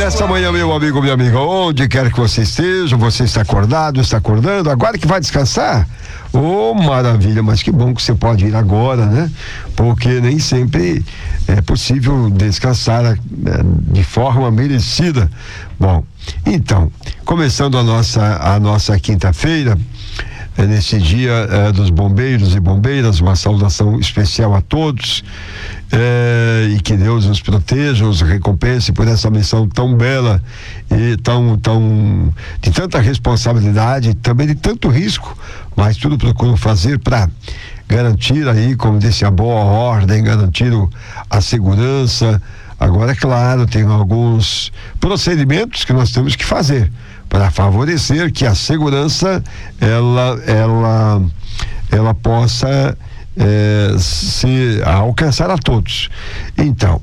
nessa manhã, meu amigo, minha amiga, onde quer que você esteja, você está acordado, está acordando, agora que vai descansar? Oh, maravilha, mas que bom que você pode ir agora, né? Porque nem sempre é possível descansar de forma merecida. Bom, então, começando a nossa quinta-feira, nesse dia dos bombeiros e bombeiras, uma saudação especial a todos, e que Deus nos proteja, os recompense por essa missão tão bela e tão de tanta responsabilidade, também de tanto risco, mas tudo procuro fazer para garantir aí, como disse, a boa ordem, garantir a segurança. Agora, é claro, tem alguns procedimentos que nós temos que fazer para favorecer que a segurança ela possa se alcançar a todos. Então,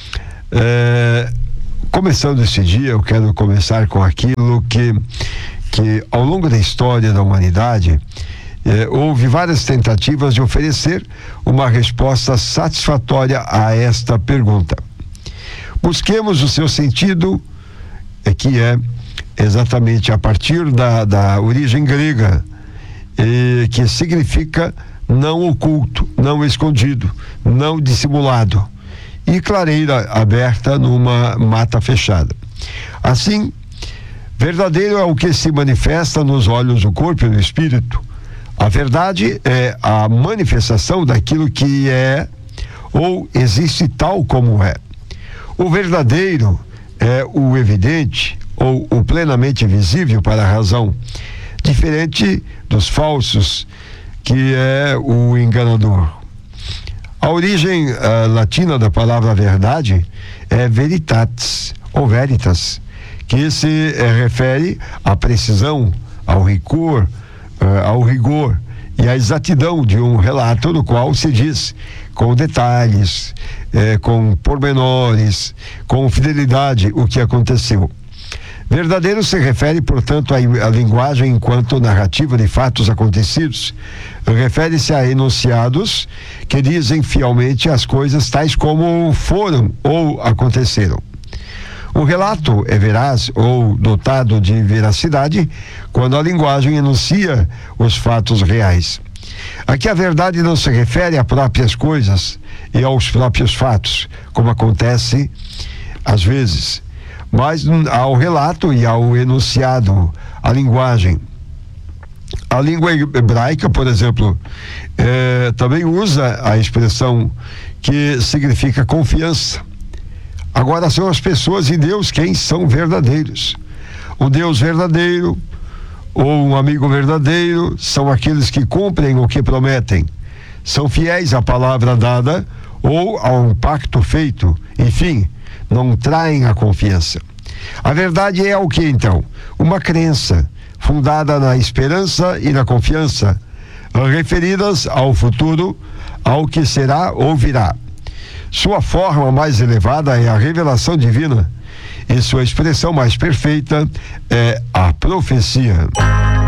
começando esse dia, eu quero começar com aquilo que ao longo da história da humanidade houve várias tentativas de oferecer uma resposta satisfatória a esta pergunta. Busquemos o seu sentido, que é exatamente a partir da origem grega, que significa não oculto, não escondido, não dissimulado, e clareira aberta numa mata fechada. Assim, verdadeiro é o que se manifesta nos olhos do corpo e do espírito. A verdade é a manifestação daquilo que é ou existe tal como é. O verdadeiro é o evidente ou o plenamente visível para a razão, diferente dos falsos, que é o enganador. A origem latina da palavra verdade é veritatis ou veritas, que se refere à precisão, ao rigor e à exatidão de um relato no qual se diz com detalhes, com pormenores, com fidelidade o que aconteceu. Verdadeiro se refere, portanto, à linguagem enquanto narrativa de fatos acontecidos. Refere-se a enunciados que dizem fielmente as coisas tais como foram ou aconteceram. O relato é veraz ou dotado de veracidade quando a linguagem enuncia os fatos reais. Aqui a verdade não se refere a próprias coisas e aos próprios fatos, como acontece às vezes, mas ao relato e ao enunciado, a linguagem. A língua hebraica, por exemplo, também usa a expressão que significa confiança. Agora são as pessoas em Deus quem são verdadeiros. O Deus verdadeiro ou um amigo verdadeiro são aqueles que cumprem o que prometem, são fiéis à palavra dada ou a um pacto feito, enfim, não traem a confiança. A verdade é o que então? Uma crença fundada na esperança e na confiança, referidas ao futuro, ao que será ou virá. Sua forma mais elevada é a revelação divina e sua expressão mais perfeita é a profecia.